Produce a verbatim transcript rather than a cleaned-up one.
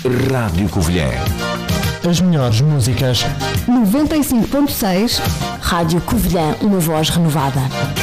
Rádio Covilhã. As melhores músicas. noventa e cinco ponto seis Rádio Covilhã, uma voz renovada.